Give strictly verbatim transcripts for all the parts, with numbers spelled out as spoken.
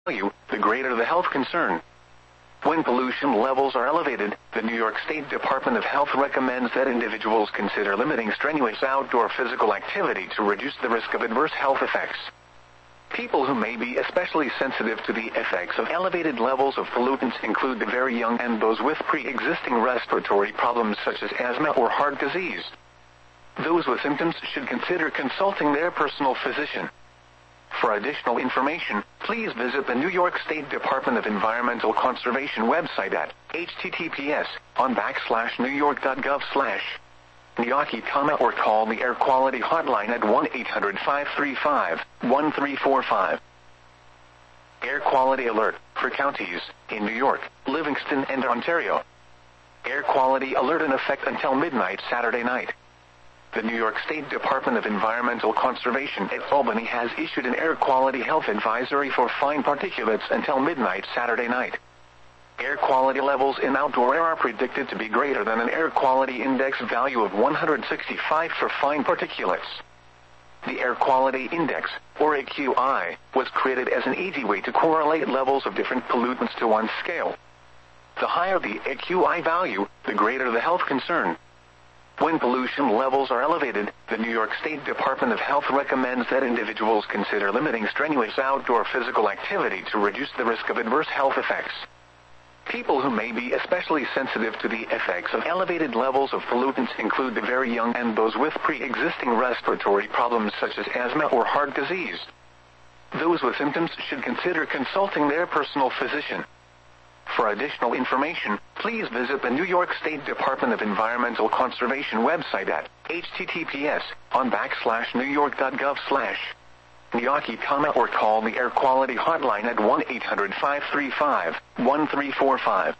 value, the greater the health concern. When pollution levels are elevated, the New York State Department of Health recommends that individuals consider limiting strenuous outdoor physical activity to reduce the risk of adverse health effects. People who may be especially sensitive to the effects of elevated levels of pollutants include the very young and those with pre-existing respiratory problems such as asthma or heart disease. Those with symptoms should consider consulting their personal physician. For additional information, please visit the New York State Department of Environmental Conservation website at https on backslash newyork.gov slash Niyaki, or call the Air Quality Hotline at one eight hundred five three five one three four five. Air Quality Alert for counties in New York, Livingston, and Ontario. Air Quality Alert in effect until midnight Saturday night. The New York State Department of Environmental Conservation at Albany has issued an air quality health advisory for fine particulates until midnight Saturday night. Air quality levels in outdoor air are predicted to be greater than an air quality index value of one hundred sixty-five for fine particulates. The Air Quality Index, or A Q I, was created as an easy way to correlate levels of different pollutants to one scale. The higher the A Q I value, the greater the health concern. When pollution levels are elevated, the New York State Department of Health recommends that individuals consider limiting strenuous outdoor physical activity to reduce the risk of adverse health effects. People who may be especially sensitive to the effects of elevated levels of pollutants include the very young and those with pre-existing respiratory problems such as asthma or heart disease. Those with symptoms should consider consulting their personal physician. For additional information, please visit the New York State Department of Environmental Conservation website at https on backslash newyork.gov slash Niyaki, or call the Air Quality Hotline at one eight hundred five three five one three four five.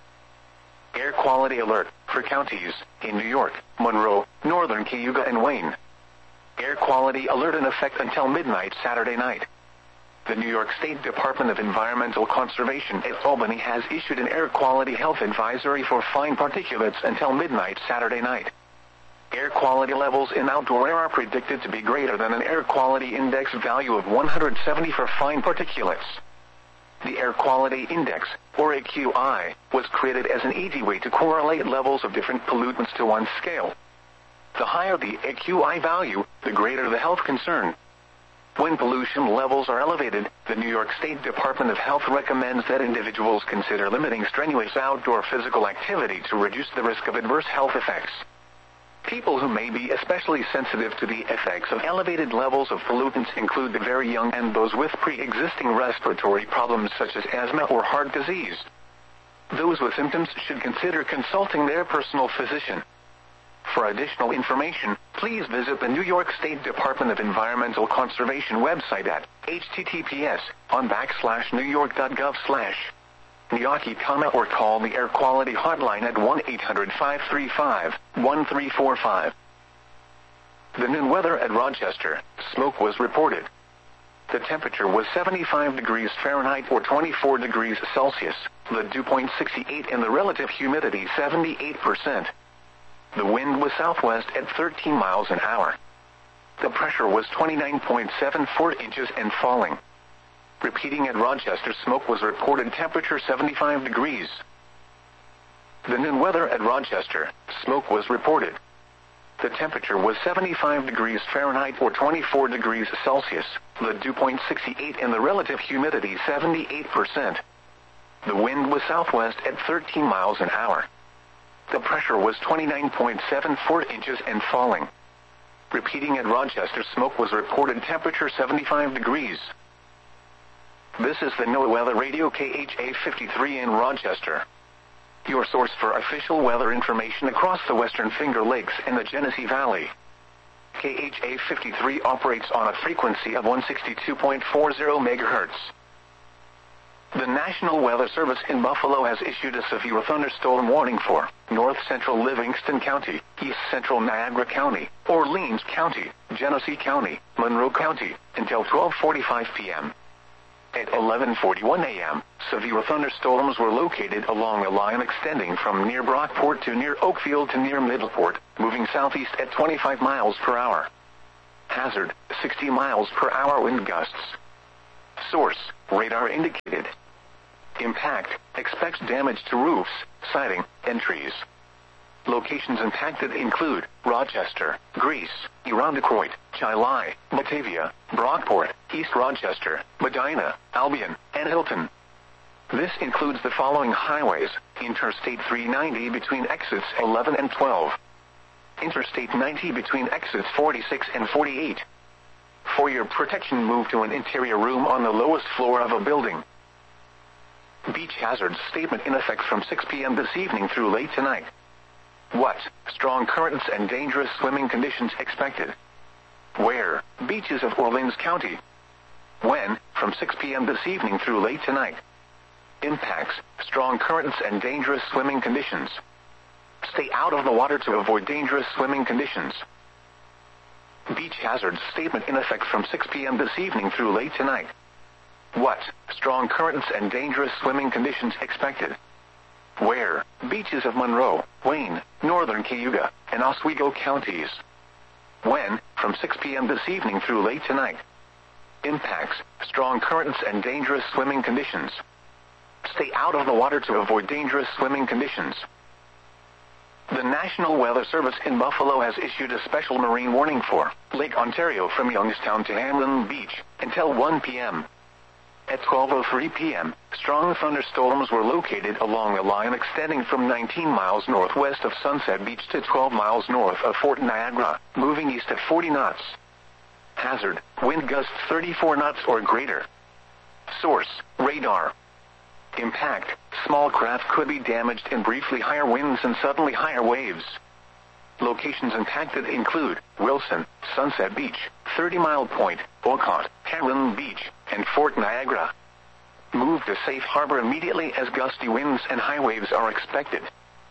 Air Quality Alert for counties in New York, Monroe, Northern Cayuga, and Wayne. Air Quality Alert in effect until midnight Saturday night. The New York State Department of Environmental Conservation at Albany has issued an air quality health advisory for fine particulates until midnight Saturday night. Air quality levels in outdoor air are predicted to be greater than an air quality index value of one hundred seventy for fine particulates. The Air Quality Index, or A Q I, was created as an easy way to correlate levels of different pollutants to one scale. The higher the A Q I value, the greater the health concern. When pollution levels are elevated, the New York State Department of Health recommends that individuals consider limiting strenuous outdoor physical activity to reduce the risk of adverse health effects. People who may be especially sensitive to the effects of elevated levels of pollutants include the very young and those with pre-existing respiratory problems such as asthma or heart disease. Those with symptoms should consider consulting their personal physician. For additional information, please visit the New York State Department of Environmental Conservation website at https on backslash newyork.gov slash Niyaki, or call the Air Quality Hotline at one eight hundred five three five one three four five. The noon weather at Rochester, smoke was reported. The temperature was seventy-five degrees Fahrenheit or twenty-four degrees Celsius, the dew point sixty-eight and the relative humidity seventy-eight percent. The wind was southwest at thirteen miles an hour. The pressure was twenty-nine point seven four inches and falling. Repeating at Rochester, smoke was reported, temperature seventy-five degrees. The noon weather at Rochester, smoke was reported. The temperature was seventy-five degrees Fahrenheit or twenty-four degrees Celsius, the dew point sixty-eight and the relative humidity seventy-eight percent. The wind was southwest at thirteen miles an hour. The pressure was twenty-nine point seven four inches and falling. Repeating at Rochester, smoke was reported, temperature seventy-five degrees. This is the NOAA Weather Radio K H A fifty-three in Rochester, your source for official weather information across the Western Finger Lakes and the Genesee Valley. K H A fifty-three operates on a frequency of one sixty-two point four zero megahertz. The National Weather Service in Buffalo has issued a severe thunderstorm warning for north central Livingston County, east central Niagara County, Orleans County, Genesee County, Monroe County, until twelve forty-five p.m. At eleven forty-one a.m., severe thunderstorms were located along a line extending from near Brockport to near Oakfield to near Middleport, moving southeast at twenty-five miles per hour. Hazard, sixty miles per hour wind gusts. Source, radar indicated. Impact, expects damage to roofs, siding, and trees. Locations impacted include Rochester, Greece, Irondequoit, Chilai, Batavia, Brockport, East Rochester, Medina, Albion, and Hilton. This includes the following highways: Interstate three ninety between exits eleven and twelve. Interstate ninety between exits forty-six and forty-eight. For your protection, move to an interior room on the lowest floor of a building. Beach hazards statement in effect from six p m this evening through late tonight. What? Strong currents and dangerous swimming conditions expected. Where? Beaches of Orleans County. When? From six p m this evening through late tonight. Impacts: strong currents and dangerous swimming conditions. Stay out of the water to avoid dangerous swimming conditions. Beach hazards statement in effect from six p m this evening through late tonight. What? Strong currents and dangerous swimming conditions expected. Where? Beaches of Monroe, Wayne, Northern Cayuga, and Oswego counties. When? From six p m this evening through late tonight. Impacts: strong currents and dangerous swimming conditions. Stay out of the water to avoid dangerous swimming conditions. The National Weather Service in Buffalo has issued a special marine warning for Lake Ontario from Youngstown to Hamlin Beach until one p m At twelve oh three p m, strong thunderstorms were located along a line extending from nineteen miles northwest of Sunset Beach to twelve miles north of Fort Niagara, moving east at forty knots. Hazard: wind gusts thirty-four knots or greater. Source: radar. Impact: small craft could be damaged in briefly higher winds and suddenly higher waves. Locations impacted include Wilson, Sunset Beach, thirty mile Point, Olcott, Hamlin Beach, and Fort Niagara. Move to safe harbor immediately as gusty winds and high waves are expected.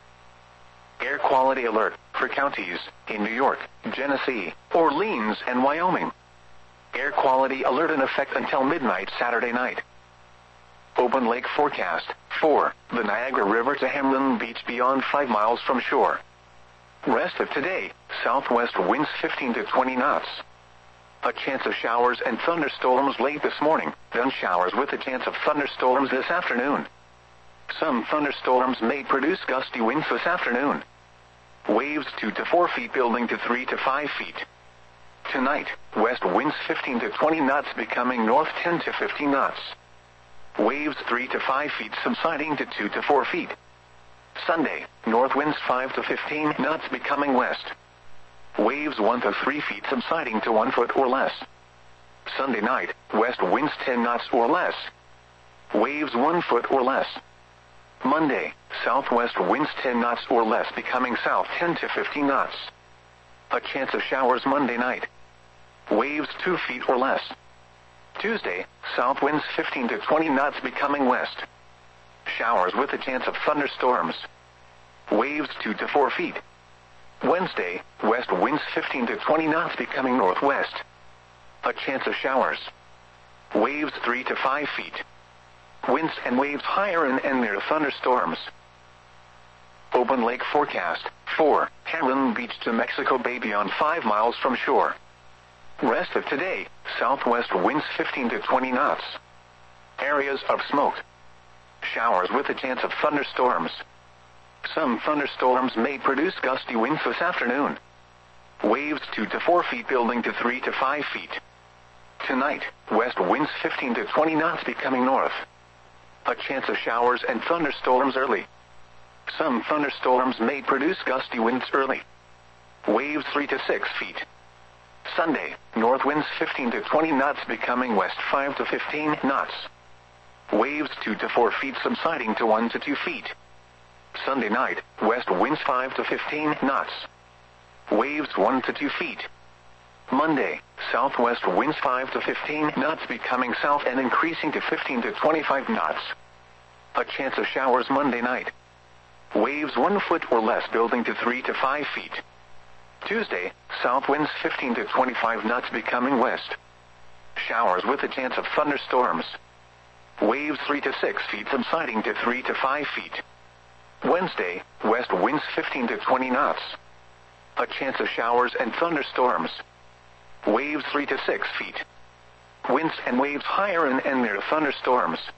Air quality alert for counties in New York, Genesee, Orleans, and Wyoming. Air quality alert in effect until midnight Saturday night. Open lake forecast for the Niagara River to Hamlin Beach beyond five miles from shore. Rest of today, southwest winds fifteen to twenty knots. A chance of showers and thunderstorms late this morning, then showers with a chance of thunderstorms this afternoon. Some thunderstorms may produce gusty winds this afternoon. Waves two to four feet building to three to five feet. Tonight, west winds fifteen to twenty knots becoming north ten to fifteen knots. Waves three to five feet subsiding to two to four feet. Sunday, north winds five to fifteen knots becoming west. Waves one to three feet subsiding to one foot or less. Sunday night, west winds ten knots or less. Waves one foot or less. Monday, southwest winds ten knots or less becoming south ten to fifteen knots. A chance of showers Monday night. Waves two feet or less. Tuesday, south winds fifteen to twenty knots becoming west. Showers with a chance of thunderstorms. Waves two to four feet. Wednesday, west winds fifteen to twenty knots becoming northwest. A chance of showers. Waves three to five feet. Winds and waves higher and, and near thunderstorms. Open lake forecast for Hamlin Beach to Mexico Bay beyond five miles from shore. Rest of today, southwest winds fifteen to twenty knots. Areas of smoke. Showers with a chance of thunderstorms. Some thunderstorms may produce gusty winds this afternoon. Waves two to four feet building to three to five feet. Tonight, west winds fifteen to twenty knots becoming north. A chance of showers and thunderstorms early. Some thunderstorms may produce gusty winds early. Waves three to six feet. Sunday, north winds fifteen to twenty knots becoming west five to fifteen knots. Waves two to four feet subsiding to one to two feet. Sunday night, west winds five to fifteen knots. Waves one to two feet. Monday, southwest winds five to fifteen knots becoming south and increasing to fifteen to twenty-five knots. A chance of showers Monday night. Waves one foot or less building to three to five feet. Tuesday, south winds fifteen to twenty-five knots becoming west. Showers with a chance of thunderstorms. Waves three to six feet subsiding to three to five feet. Wednesday, west winds fifteen to twenty knots. A chance of showers and thunderstorms. Waves three to six feet. winds and waves higher and, and near thunderstorms.